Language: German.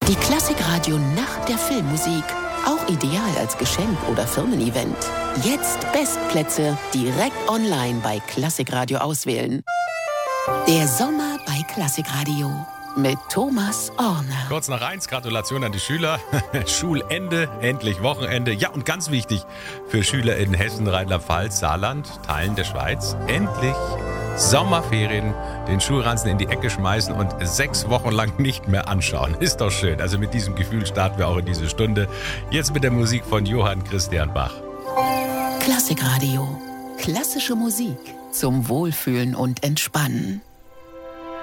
Die Klassikradio Nacht der Filmmusik. Auch ideal als Geschenk oder Firmen-Event. Jetzt Bestplätze direkt online bei Klassikradio auswählen. Der Sommer bei Klassikradio mit Thomas Orner. Kurz nach 1, Gratulation an die Schüler. Schulende, endlich Wochenende. Ja, und ganz wichtig für Schüler in Hessen, Rheinland-Pfalz, Saarland, Teilen der Schweiz. Endlich Sommerferien, den Schulranzen in die Ecke schmeißen und 6 Wochen lang nicht mehr anschauen. Ist doch schön. Also mit diesem Gefühl starten wir auch in diese Stunde. Jetzt mit der Musik von Johann Christian Bach. Klassikradio. Klassische Musik zum Wohlfühlen und Entspannen.